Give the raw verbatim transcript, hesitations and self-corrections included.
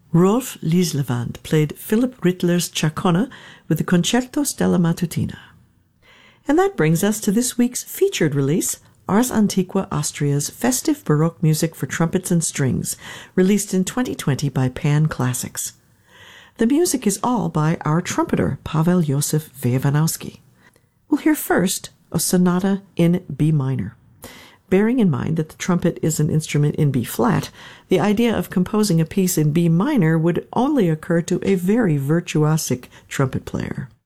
Rolf Lieslevand played Philipp Rittler's Chacona with the Concerto Stella Matutina. And that brings us to this week's featured release, Ars Antiqua Austria's festive Baroque music for trumpets and strings, released in twenty twenty by Pan Classics. The music is all by our trumpeter, Pavel Josef Wejanowski. We'll hear first a sonata in B minor. Bearing in mind that the trumpet is an instrument in B flat, the idea of composing a piece in B minor would only occur to a very virtuosic trumpet player.